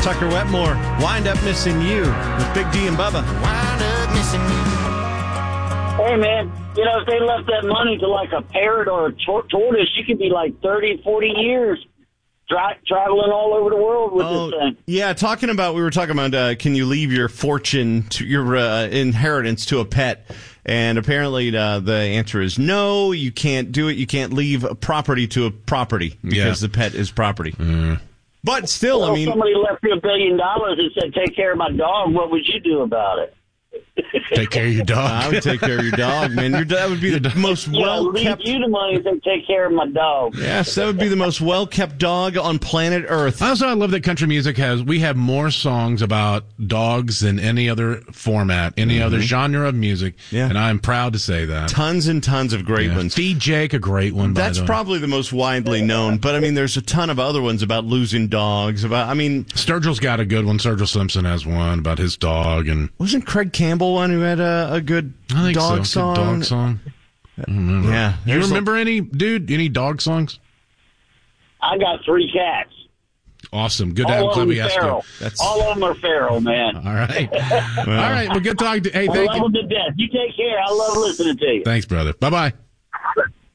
Tucker Wetmore, Wind Up Missing You with Big D and Bubba. Wind up missing you. Hey, man, if they left that money to like a parrot or a tortoise, you could be like 30, 40 years traveling all over the world with this thing. Yeah, we were talking about can you leave your fortune, to your inheritance to a pet? And apparently the answer is no, you can't do it. You can't leave a property to a property because the pet is property. But still, if somebody left you $1 billion and said, take care of my dog, what would you do about it? Take care of your dog. I would take care of your dog, man. That would be the most well-kept. Leave you the money and take care of my dog. Yes, that would be the most well-kept dog on planet Earth. Also, I love that country music we have more songs about dogs than any other format, any other genre of music. Yeah. And I'm proud to say that. Tons and tons of great ones. Feed Jake, a great one. That's probably the most widely known. But there's a ton of other ones about losing dogs. Sturgill's got a good one. Sturgill Simpson has one about his dog, and wasn't Craig Campbell one who had a good dog song? Good dog song. I don't remember. Yeah. You remember any dog songs? I got 3 cats. Awesome. Good. All I'm glad we asked you. All of them are feral, man. All right. All right. Well, good talking to you. Hey, I love them to death. You take care. I love listening to you. Thanks, brother. Bye-bye.